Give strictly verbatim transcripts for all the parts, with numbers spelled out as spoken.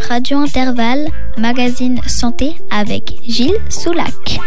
Radio Intervalle, magazine santé avec Gilles Soulac.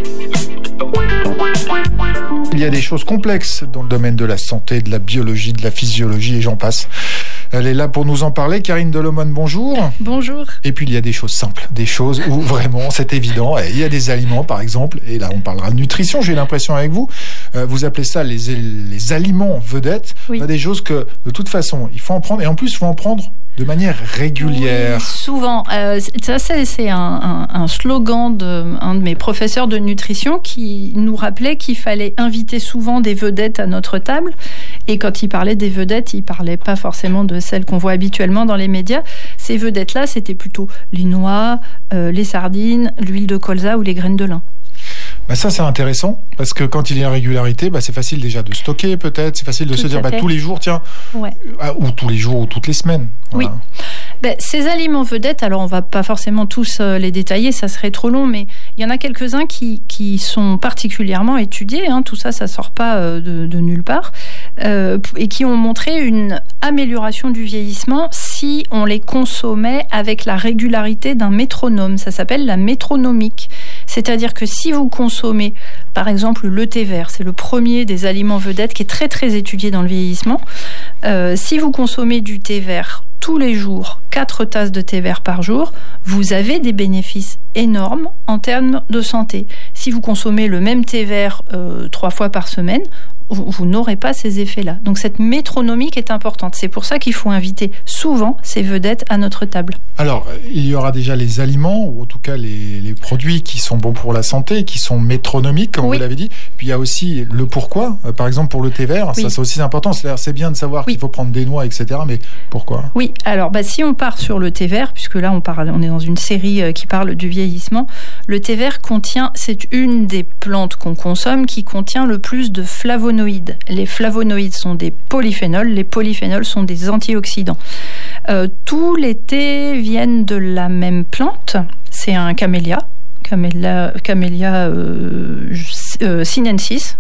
Il y a des choses complexes dans le domaine de la santé, de la biologie, de la physiologie et j'en passe. Elle est là pour nous en parler. Karine Delomone, bonjour. Bonjour. Et puis il y a des choses simples, des choses où vraiment c'est évident. Il y a des aliments par exemple, et là on parlera de nutrition, j'ai l'impression avec vous. Euh, vous appelez ça les, les aliments vedettes. Oui. On a des choses que de toute façon il faut en prendre, et en plus il faut en prendre de manière régulière. Oui, souvent. Euh, ça, c'est, c'est un, un, un slogan d'un de, de mes professeurs de nutrition qui nous rappelait qu'il fallait inviter souvent des vedettes à notre table. Et quand il parlait des vedettes, il ne parlait pas forcément de celles qu'on voit habituellement dans les médias. Ces vedettes-là, c'était plutôt les noix, euh, les sardines, l'huile de colza ou les graines de lin. Bah ça, c'est intéressant, parce que quand il y a régularité, bah c'est facile déjà de stocker peut-être, c'est facile de Tout se dire bah, tous les jours, tiens, ouais. ou tous les jours ou toutes les semaines. Voilà. Oui. Ben, ces aliments vedettes, alors on ne va pas forcément tous euh, les détailler, ça serait trop long, mais il y en a quelques-uns qui, qui sont particulièrement étudiés, hein, tout ça, ça ne sort pas euh, de, de nulle part, euh, et qui ont montré une amélioration du vieillissement si on les consommait avec la régularité d'un métronome. Ça s'appelle la métronomique. C'est-à-dire que si vous consommez, par exemple, le thé vert, c'est le premier des aliments vedettes qui est très très étudié dans le vieillissement. Euh, si vous consommez du thé vert tous les jours, quatre tasses de thé vert par jour, vous avez des bénéfices énormes en termes de santé. Si vous consommez le même thé vert euh, trois fois par semaine, vous, vous n'aurez pas ces effets-là. Donc cette métronomique est importante. C'est pour ça qu'il faut inviter souvent ces vedettes à notre table. Alors, il y aura déjà les aliments, ou en tout cas les, les produits qui sont bons pour la santé, qui sont métronomiques, comme oui. vous l'avez dit. Puis il y a aussi le pourquoi. Euh, par exemple, pour le thé vert, oui. ça c'est aussi important. C'est-à-dire, c'est bien de savoir oui. qu'il faut prendre des noix, et cetera. Mais pourquoi ? Oui, alors bah, si on part sur le thé vert, puisque là on, parle, on est dans une série euh, qui parle du vieillissement, le thé vert contient, c'est une des plantes qu'on consomme qui contient le plus de flavonoïdes. Les flavonoïdes sont des polyphénols, les polyphénols sont des antioxydants. Euh, tous les thés viennent de la même plante, c'est un camélia, camélia, camélia euh, euh, sinensis,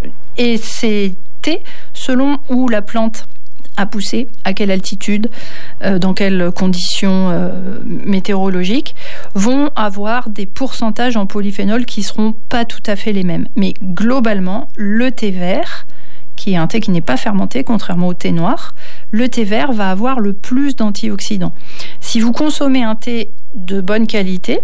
et ces thés, selon où la plante a poussé, à quelle altitude, euh, dans quelles conditions euh, météorologiques, vont avoir des pourcentages en polyphénol qui ne seront pas tout à fait les mêmes. Mais globalement, le thé vert, qui est un thé qui n'est pas fermenté, contrairement au thé noir, le thé vert va avoir le plus d'antioxydants. Si vous consommez un thé de bonne qualité,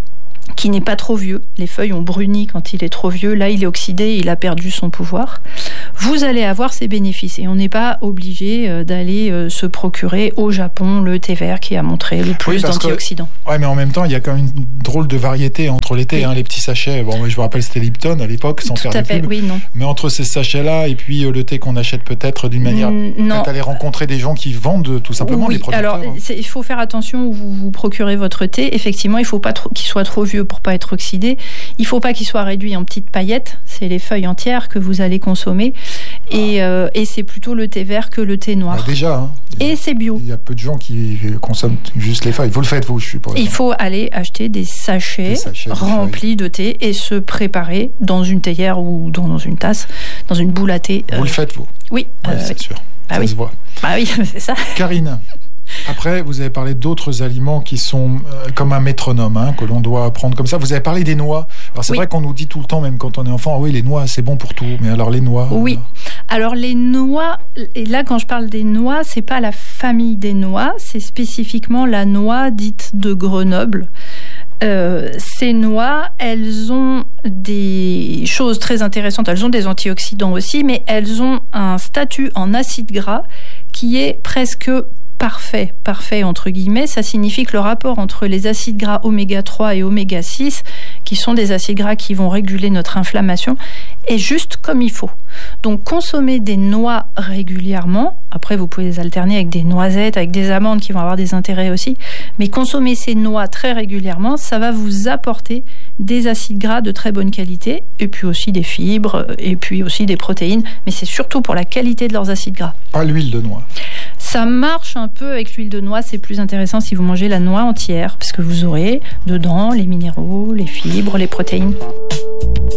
qui n'est pas trop vieux, les feuilles ont bruni quand il est trop vieux, là il est oxydé, il a perdu son pouvoir, vous allez avoir ces bénéfices. Et on n'est pas obligé d'aller se procurer au Japon le thé vert qui a montré le plus oui, d'antioxydants. Oui, mais en même temps, il y a quand même une drôle de variété entre les thés, oui. hein, les petits sachets. Bon, je me rappelle, c'était Lipton à l'époque, sans Tout faire à de fait, pub. Oui, non. Mais entre ces sachets-là et puis le thé qu'on achète peut-être d'une manière... Non. Peut-être aller rencontrer des gens qui vendent tout simplement oui, des producteurs. Alors, c'est, il faut faire attention où vous, vous procurez votre thé. Effectivement, il ne faut pas trop, qu'il soit trop vieux pour ne pas être oxydé. Il ne faut pas qu'il soit réduit en petites paillettes. C'est les feuilles entières que vous allez consommer. Et, ah. euh, et c'est plutôt le thé vert que le thé noir. Ah, déjà. Hein. Et c'est bio. Il y a peu de gens qui consomment juste les feuilles. Vous le faites, vous, je suppose. Il faut aller acheter des sachets, des sachets remplis de thé et se préparer dans une théière ou dans une tasse, dans une boule à thé. Vous euh... le faites, vous ? Oui. Ouais, euh, c'est sûr. Bah ça oui. se voit. Bah oui, c'est ça. Karine. Après, vous avez parlé d'autres aliments qui sont euh, comme un métronome, hein, que l'on doit prendre comme ça. Vous avez parlé des noix. Alors, c'est oui. vrai qu'on nous dit tout le temps, même quand on est enfant, ah oui, les noix, c'est bon pour tout. Mais alors, les noix... Oui. Euh... Alors, les noix, et là, quand je parle des noix, c'est pas la famille des noix, c'est spécifiquement la noix dite de Grenoble. Euh, ces noix, elles ont des choses très intéressantes. Elles ont des antioxydants aussi, mais elles ont un statut en acide gras qui est presque parfait, parfait entre guillemets. Ça signifie que le rapport entre les acides gras oméga trois et oméga six, qui sont des acides gras qui vont réguler notre inflammation, est juste comme il faut. Donc consommer des noix régulièrement, après vous pouvez les alterner avec des noisettes, avec des amandes qui vont avoir des intérêts aussi, mais consommer ces noix très régulièrement, ça va vous apporter des acides gras de très bonne qualité, et puis aussi des fibres, et puis aussi des protéines, mais c'est surtout pour la qualité de leurs acides gras. Pas l'huile de noix. Ça marche un peu avec l'huile de noix, c'est plus intéressant si vous mangez la noix entière, parce que vous aurez dedans les minéraux, les fibres, les protéines.